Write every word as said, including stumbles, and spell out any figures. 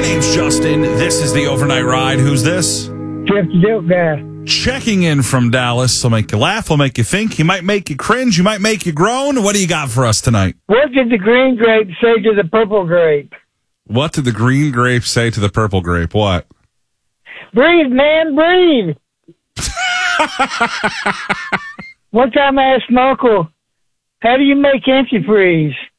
name's Justin. This is the Overnight Ride. Who's this? Jeff the Joke Guy. Checking in from Dallas. He'll make you laugh. He'll make you think. He might make you cringe. He might make you groan. What do you got for us tonight? What did the green grape say to the purple grape? What did the green grape say to the purple grape? What? Breathe, man, breathe. One time I asked my uncle, how do you make antifreeze?